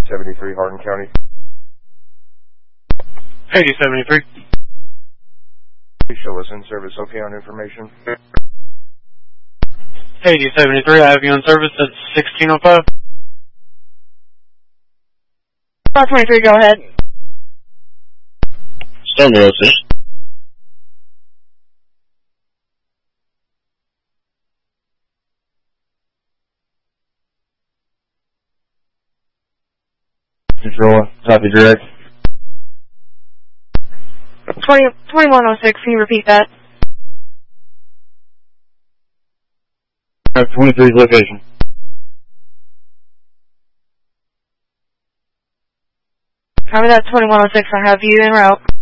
73 Hardin County. Hey, 73. Please show us in service okay on information. Hey, 73, I have you on service at 1605. 23, go ahead. 706. Control, copy direct. 2106, can you repeat that? 23's location. Cover that 2106, I have you en route.